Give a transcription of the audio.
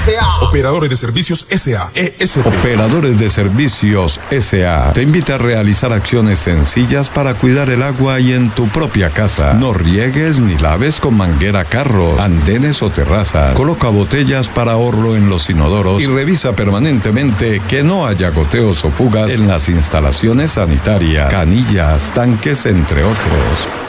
S.A. Operadores de Servicios S.A. ESP. Operadores de Servicios S.A. te invita a realizar acciones sencillas para cuidar el agua y en tu propia casa. No riegues ni laves con manguera carros, andenes o terrazas. Coloca botellas para ahorro en los inodoros y revisa permanentemente que no haya goteos o fugas en las instalaciones sanitarias, canillas, tanques, entre otros.